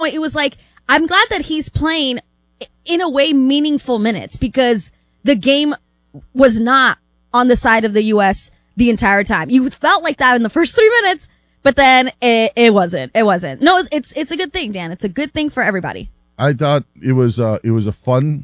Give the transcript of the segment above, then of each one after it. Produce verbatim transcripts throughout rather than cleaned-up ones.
it was like, I'm glad that he's playing, in a way, meaningful minutes, because the game was not on the side of the U S the entire time. You felt like that in the first three minutes, but then it, it wasn't. It wasn't. No, it's, it's it's a good thing, Dan. It's a good thing for everybody. I thought it was uh, it was a fun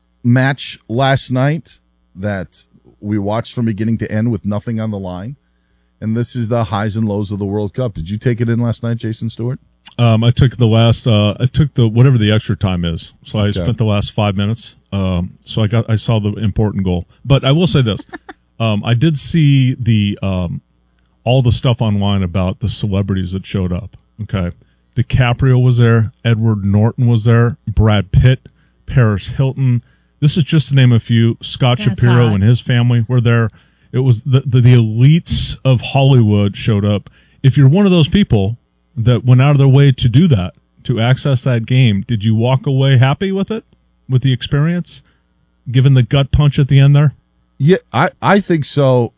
match last night that we watched from beginning to end with nothing on the line. And this is the highs and lows of the World Cup. Did you take it in last night, Jason Stewart? Um, I took the last, uh, I took the, whatever the extra time is. So I okay. spent the last five minutes. Um, so I got, I saw the important goal. But I will say this. um, I did see the, um, all the stuff online about the celebrities that showed up. Okay. DiCaprio was there. Edward Norton was there. Brad Pitt, Paris Hilton. This is just to name a few. Scott That's Shapiro hot. and his family were there. It was the, the, the elites of Hollywood showed up. If you're one of those people that went out of their way to do that, to access that game, did you walk away happy with it, with the experience, given the gut punch at the end there? Yeah, I, I think so,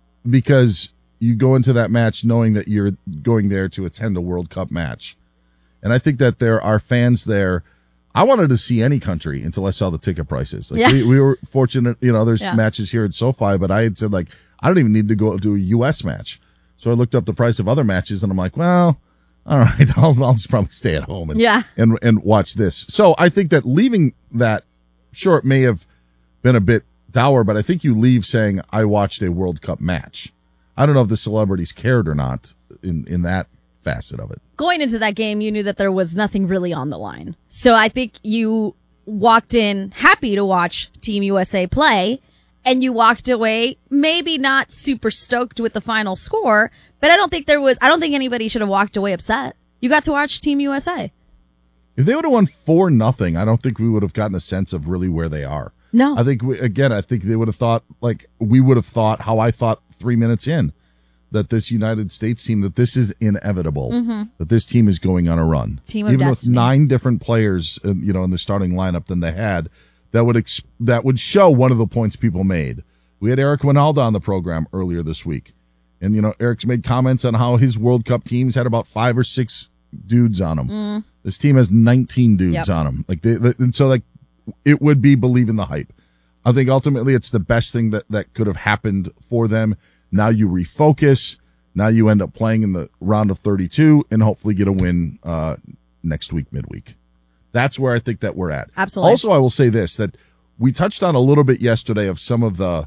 because you go into that match knowing that you're going there to attend a World Cup match. And I think that there are fans there. I wanted to see any country until I saw the ticket prices. Like yeah. we, we were fortunate, you know, there's yeah. matches here at SoFi, but I had said, like, I don't even need to go to a U S match. So I looked up the price of other matches, and I'm like, well, all right, I'll, I'll just probably stay at home and, yeah. and, and watch this. So I think that leaving that, sure, it may have been a bit dour, but I think you leave saying, I watched a World Cup match. I don't know if the celebrities cared or not in, in that facet of it. Going into that game, you knew that there was nothing really on the line. So I think you walked in happy to watch Team U S A play, and you walked away maybe not super stoked with the final score, but I don't think there was, I don't think anybody should have walked away upset. You got to watch Team U S A. If they would have won four nothing, I don't think we would have gotten a sense of really where they are. No. I think, we, again, I think they would have thought, like, we would have thought how I thought three minutes in, that this United States team, that this is inevitable, mm-hmm. that this team is going on a run. Team of Even destiny. with nine different players, uh, you know, in the starting lineup than they had, that would ex- that would show one of the points people made. We had Eric Winalda on the program earlier this week, and you know, Eric's made comments on how his World Cup teams had about five or six dudes on them. Mm. This team has nineteen dudes yep. on them. Like, they, they, and so like, it would be believe in the hype. I think ultimately it's the best thing that that could have happened for them. Now you refocus. Now you end up playing in the round of thirty-two and hopefully get a win uh, next week, midweek. That's where I think that we're at. Absolutely. Also, I will say this, that we touched on a little bit yesterday of some of the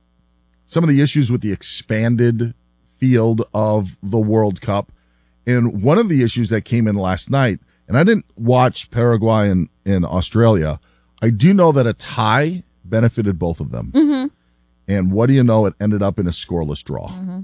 some of the issues with the expanded field of the World Cup. And one of the issues that came in last night, and I didn't watch Paraguay and, and Australia, I do know that a tie benefited both of them. Mm-hmm. And what do you know? It ended up in a scoreless draw. Mm-hmm.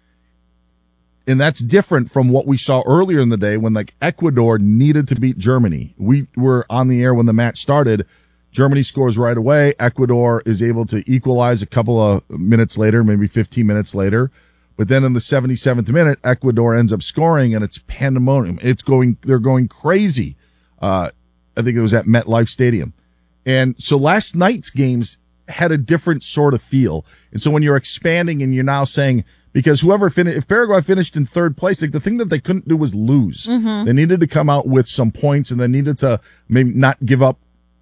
And that's different from what we saw earlier in the day when, like, Ecuador needed to beat Germany. We were on the air when the match started. Germany scores right away. Ecuador is able to equalize a couple of minutes later, maybe fifteen minutes later. But then in the seventy-seventh minute, Ecuador ends up scoring, and it's pandemonium. It's going, they're going crazy. Uh, I think it was at MetLife Stadium. And so last night's games had a different sort of feel. And so when you're expanding and you're now saying, because whoever finished, if Paraguay finished in third place, like the thing that they couldn't do was lose. Mm-hmm. They needed to come out with some points, and they needed to maybe not give up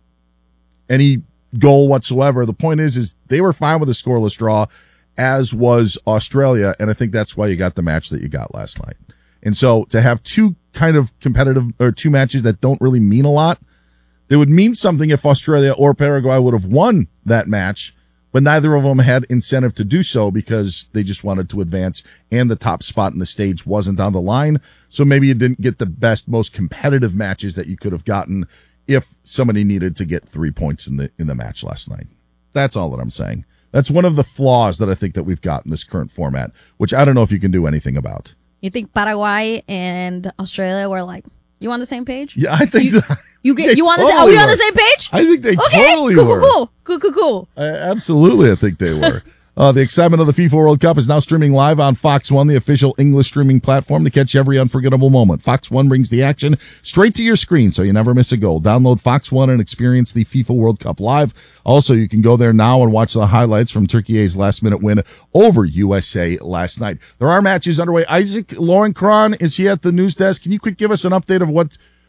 any goal whatsoever. The point is, is they were fine with a scoreless draw, as was Australia. And I think that's why you got the match that you got last night. And so to have two kind of competitive, or two matches that don't really mean a lot, they would mean something if Australia or Paraguay would have won that match, but neither of them had incentive to do so because they just wanted to advance, and the top spot in the stage wasn't on the line. So maybe you didn't get the best, most competitive matches that you could have gotten if somebody needed to get three points in the in the match last night. That's all that I'm saying. That's one of the flaws that I think that we've got in this current format, which I don't know if you can do anything about. You think Paraguay and Australia were like, you on the same page? Yeah, I think you, that, you get you on totally the are we were. on the same page? I think they okay. totally cool, were. Cool, cool, cool, cool, cool. Uh, absolutely, I think they were. Uh, the excitement of the FIFA World Cup is now streaming live on Fox One, the official English streaming platform, to catch every unforgettable moment. Fox One brings the action straight to your screen, so you never miss a goal. Download Fox One and experience the FIFA World Cup live. Also, you can go there now and watch the highlights from Turkey's last-minute win over U S A last night. There are matches underway. Isaac Lorencron, is he at the news desk? Can you quick give us an update of what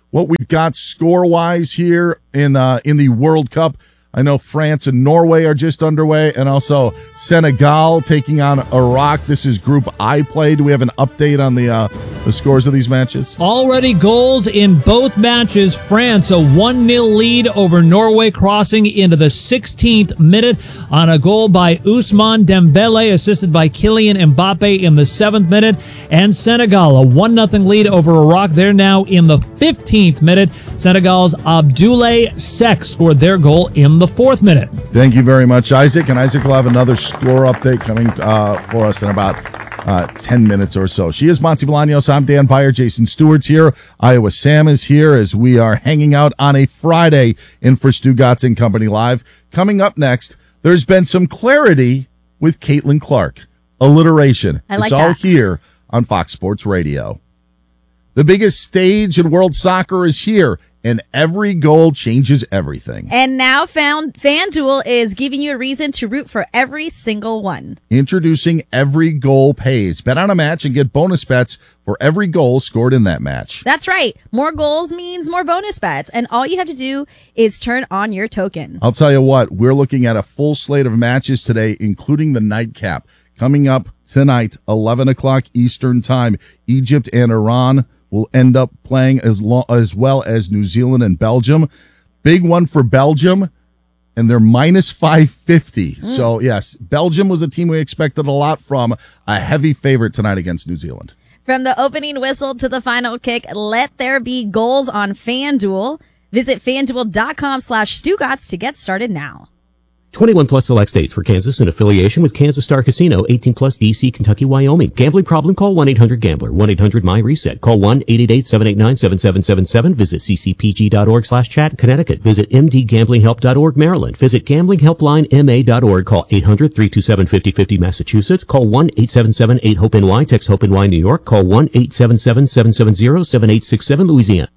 what we've got score-wise here in uh, in the World Cup. I know France and Norway are just underway, and also Senegal taking on Iraq. This is Group I play. Do we have an update on the uh, the scores of these matches? Already goals in both matches. France, a one nil lead over Norway, crossing into the sixteenth minute on a goal by Ousmane Dembele, assisted by Kylian Mbappe in the seventh minute. And Senegal, a one nothing lead over Iraq. They're now in the fifteenth minute. Senegal's Abdoulaye Seck scored their goal in the fourth minute. Thank you very much, Isaac. And Isaac will have another score update coming uh, for us in about uh, ten minutes or so. She is Monty Bolaños. I'm Dan Beyer. Jason Stewart's here. Iowa Sam is here as we are hanging out on a Friday in for Stu Gatz and Company Live. Coming up next, there's been some clarity with Caitlin Clark. Alliteration. I like it's all that. here on Fox Sports Radio. The biggest stage in world soccer is here, and every goal changes everything. And now found FanDuel is giving you a reason to root for every single one. Introducing Every Goal Pays. Bet on a match and get bonus bets for every goal scored in that match. That's right. More goals means more bonus bets, and all you have to do is turn on your token. I'll tell you what, we're looking at a full slate of matches today, including the nightcap. Coming up tonight, eleven o'clock Eastern Time, Egypt and Iran will end up playing as long, as well as New Zealand and Belgium. Big one for Belgium, and they're minus five fifty. Mm. So, yes, Belgium was a team we expected a lot from, a heavy favorite tonight against New Zealand. From the opening whistle to the final kick, let there be goals on FanDuel. Visit FanDuel.com slash Stugotz to get started now. twenty-one plus select states. For Kansas in affiliation with Kansas Star Casino. eighteen plus D C, Kentucky, Wyoming. Gambling problem? Call one eight hundred gambler. one eight hundred my reset. Call one eight eight eight seven eight nine seven seven seven seven. Visit ccpg.org slash chat. Connecticut. Visit mdgamblinghelp dot org. Maryland. Visit gambling helpline m a dot org. Call eight hundred three two seven five oh five oh. Massachusetts. Call one eight seven seven eight hope N Y. Text HOPE-N Y New York. Call one eight seven seven seven seven zero seven eight six seven Louisiana.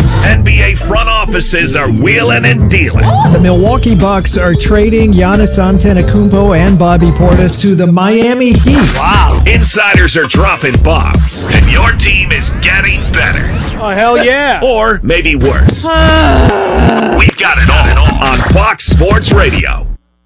N B A front offices are wheeling and dealing. The Milwaukee Bucks are trading Giannis Antetokounmpo and Bobby Portis to the Miami Heat. Wow. Insiders are dropping bombs, and your team is getting better. Oh, hell yeah. Or maybe worse. We've got it all on Fox Sports Radio.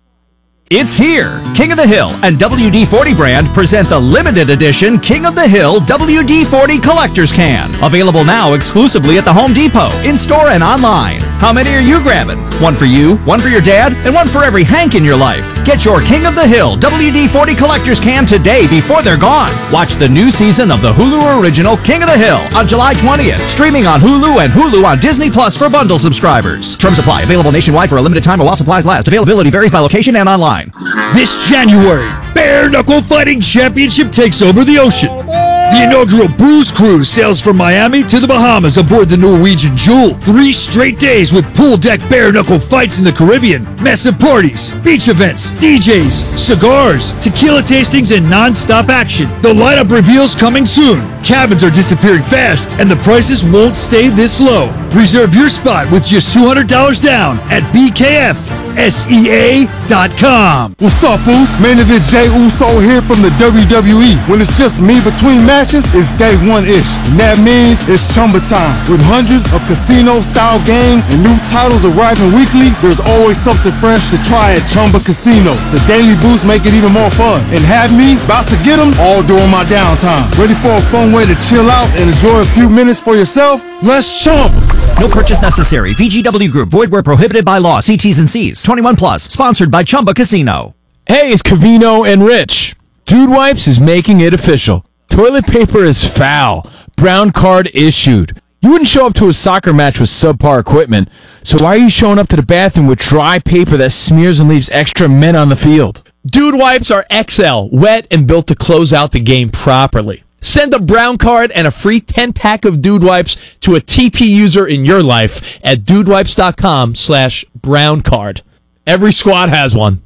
It's here. King of the Hill and W D forty brand present the limited edition King of the Hill W D forty Collector's Can. Available now exclusively at the Home Depot, in-store and online. How many are you grabbing? One for you, one for your dad, and one for every Hank in your life. Get your King of the Hill W D forty Collector's Can today before they're gone. Watch the new season of the Hulu original King of the Hill on July twentieth. Streaming on Hulu and Hulu on Disney Plus for bundle subscribers. Terms apply. Available nationwide for a limited time or while supplies last. Availability varies by location and online. This January, Bare Knuckle Fighting Championship takes over the ocean. The inaugural Bruise Cruise sails from Miami to the Bahamas aboard the Norwegian Jewel. Three straight days with pool deck bare knuckle fights in the Caribbean, massive parties, beach events, D Js, cigars, tequila tastings, and non-stop action. The lineup reveals coming soon. Cabins are disappearing fast, and the prices won't stay this low. Reserve your spot with just two hundred dollars down at B K F S E A dot com. What's up, fools? Main event Jey Uso here from the W W E. When it's just me between matches, it's day one-ish. And that means it's Chumba time. With hundreds of casino-style games and new titles arriving weekly, there's always something fresh to try at Chumba Casino. The daily boosts make it even more fun. And have me about to get them all during my downtime. Ready for a fun way to chill out and enjoy a few minutes for yourself? Let's chump! No purchase necessary. V G W Group. Void where prohibited by law. See T's and C's. twenty-one plus. Sponsored by Chumba Casino. Hey, it's Covino and Rich. Dude Wipes is making it official. Toilet paper is foul. Brown card issued. You wouldn't show up to a soccer match with subpar equipment, so why are you showing up to the bathroom with dry paper that smears and leaves extra men on the field? Dude Wipes are X L, wet and built to close out the game properly. Send a brown card and a free ten-pack of Dude Wipes to a T P user in your life at dudewipes.com slash brown card. Every squad has one.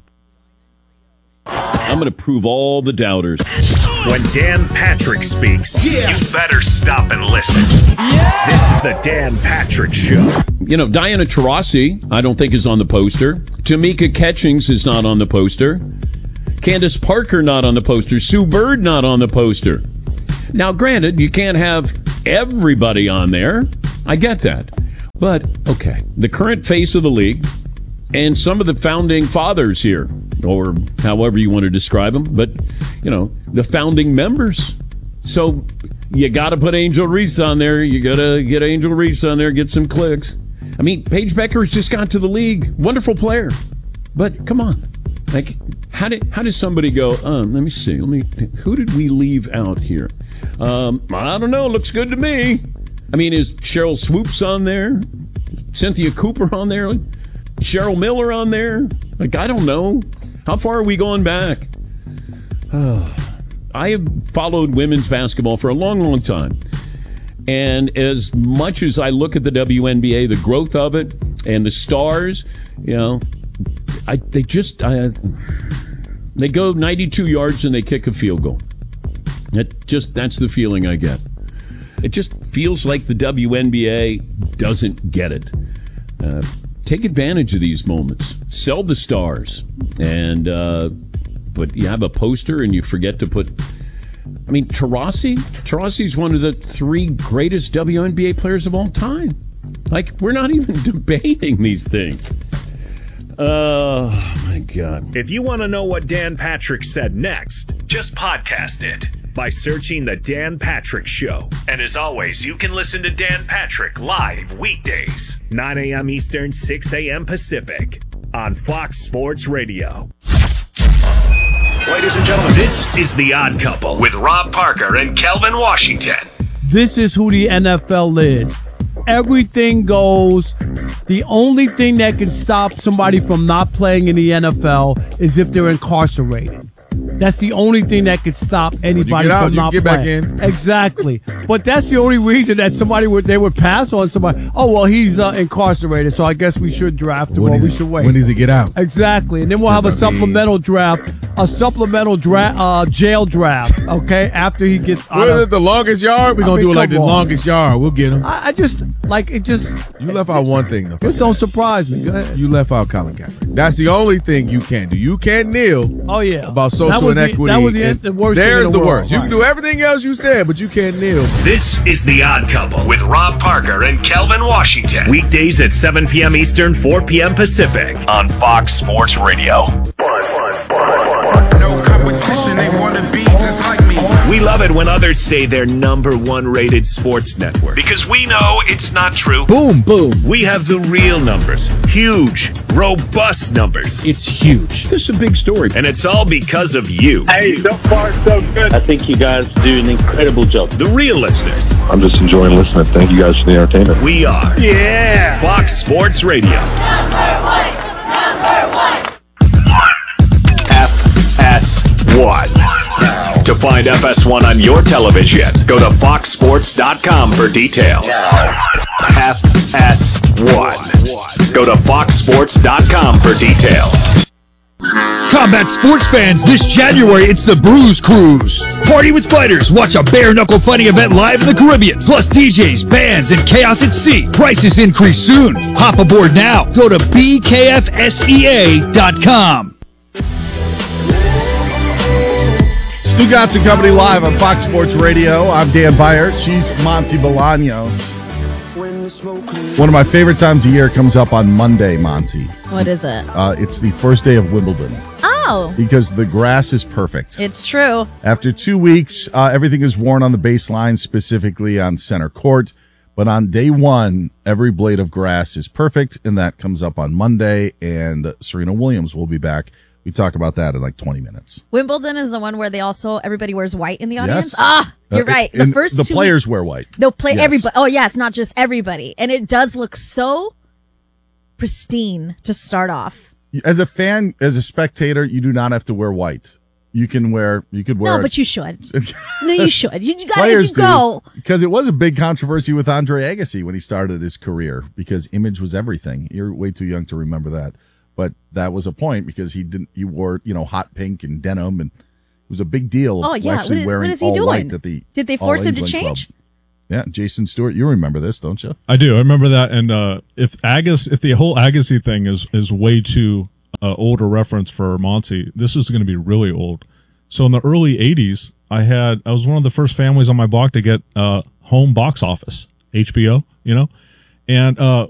I'm going to prove all the doubters. When Dan Patrick speaks, yeah. You better stop and listen. Yeah. This is the Dan Patrick Show. You know, Diana Taurasi, I don't think is on the poster. Tamika Catchings is not on the poster. Candace Parker not on the poster. Sue Bird not on the poster. Now, granted, you can't have everybody on there, I get that. But, okay, the current face of the league and some of the founding fathers here, or however you want to describe them, but, you know, the founding members. So you got to put Angel Reese on there. You got to get Angel Reese on there, get some clicks. I mean, Paige Beckers just got to the league. Wonderful player. But come on. Like, how did how does somebody go, um, let me see, let me think, who did we leave out here? Um, I don't know, looks good to me. I mean, is Cheryl Swoops on there? Cynthia Cooper on there? Cheryl Miller on there? Like, I don't know. How far are we going back? Oh, I have followed women's basketball for a long, long time. And as much as I look at the W N B A, the growth of it, and the stars, you know, I they just I, they go ninety-two yards and they kick a field goal. That just that's the feeling I get. It just feels like the W N B A doesn't get it. Uh, take advantage of these moments. Sell the stars, and uh, but you have a poster and you forget to put. I mean, Taurasi? Taurasi's one of the three greatest W N B A players of all time. Like, we're not even debating these things. Oh, my God. If you want to know what Dan Patrick said next, just podcast it by searching The Dan Patrick Show. And as always, you can listen to Dan Patrick live weekdays, nine a.m. Eastern, six a.m. Pacific, on Fox Sports Radio. Ladies and gentlemen, this is The Odd Couple with Rob Parker and Kelvin Washington. This is who the N F L is. Everything goes. The only thing that can stop somebody from not playing in the N F L is if they're incarcerated. That's the only thing that could stop anybody out, from not get playing. Back in. Exactly. But that's the only reason that somebody would they would pass on somebody. Oh, well, he's uh, incarcerated, so I guess we should draft him, when or we he, should wait. When does he get out? Exactly. And then we'll have a I supplemental mean... draft, a supplemental draft, uh, jail draft, okay, after he gets out of... the longest yard? We're going to do it like the on. longest yard. We'll get him. I, I just, like, it just... You left out one thing, though. Just don't surprise me. Go ahead. You left out Colin Kaepernick. That's the only thing you can do. You can't kneel oh, yeah. about social inequity. The, that was the, the worst There's thing in the, the worst. world. You right. can do everything else you said, but you can't kneel. This is The Odd Couple with Rob Parker and Kelvin Washington. Weekdays at seven p.m. Eastern, four p.m. Pacific on Fox Sports Radio. No competition, they want to be just like me. We love it when others say they're number one rated sports network because we know it's not true. Boom, boom. We have the real numbers. Huge, robust numbers. It's huge. This is a big story. And it's all because of you. Hey, so far so good. I think you guys do an incredible job. The real listeners. I'm just enjoying listening. Thank you guys for the entertainment. We are. Yeah. Fox Sports Radio. Number one. Number one. F S one. To find F S one on your television, go to fox sports dot com for details. F S one. Go to fox sports dot com for details. Combat sports fans, this January it's the Bruise Cruise. Party with fighters, watch a bare-knuckle fighting event live in the Caribbean, plus D Js, bands, and chaos at sea. Prices increase soon. Hop aboard now. Go to b k f s e a dot com. Stugotz and Company live on Fox Sports Radio. I'm Dan Byert. She's Monty Bolaños. One of my favorite times of year comes up on Monday, Monty. What is it? Uh, it's the first day of Wimbledon. Oh. Because the grass is perfect. It's true. After two weeks, uh, everything is worn on the baseline, specifically on center court. But on day one, every blade of grass is perfect, and that comes up on Monday, and Serena Williams will be back. We talk about that in like twenty minutes. Wimbledon is the one where they also, everybody wears white in the audience? Yes. Ah, you're uh, right. The and first The two players weeks, wear white. They'll play yes. everybody. Oh, yeah, it's not just everybody. And it does look so pristine to start off. As a fan, as a spectator, you do not have to wear white. You can wear, you could wear. No, but you should. no, you should. You, you got Players to go. Do, because it was a big controversy with Andre Agassi when he started his career because image was everything. You're way too young to remember that. But that was a point because he didn't. He wore, you know, hot pink and denim, and it was a big deal. Oh yeah, actually what is, wearing what is he all doing? white at the Did they force All him to England change? Club. Yeah, Jason Stewart, you remember this, don't you? I do. I remember that. And uh, if Agassi, if the whole Agassi thing is is way too uh, old a reference for Monty, this is going to be really old. So in the early eighties, I had I was one of the first families on my block to get uh, home box office. H B O, you know, and uh,